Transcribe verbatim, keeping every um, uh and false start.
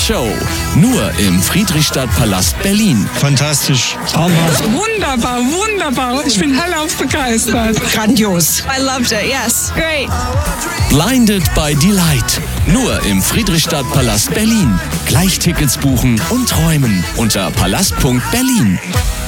Show. Nur im Friedrichstadtpalast Berlin. Fantastisch. Traumhaft. Wunderbar, wunderbar. Ich bin hellauf begeistert. Grandios. I loved it, yes. Great. Blinded by Delight. Nur im Friedrichstadtpalast Berlin. Gleich Tickets buchen und träumen unter palast punkt berlin.